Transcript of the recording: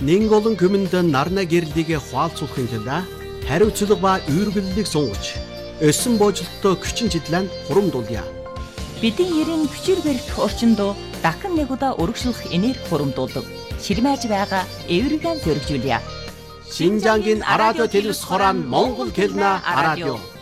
Нэн олон күмэнд нарна гэрлийг хуалцуулахын тулд хариуцлага ба үүргэллийг сунгаж, өссөн боожлолтоо хүчин чиглэн хурамдуулъя. Бидний ерэн хүчээр барих орчиндөө дахин нэг удаа урагшлах энерги хурамдуулдаг. Ширмэж байгаа эвригэн зөргижүүлье. Шинжангийн радио телевиз хорон Монгол хэлнэ радио.